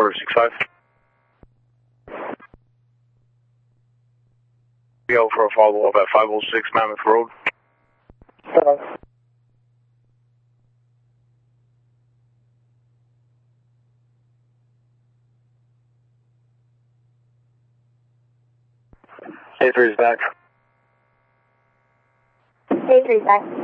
Quarter 65. Go for a follow-up at 506 Mammoth Road. A3 is back. A3 is back.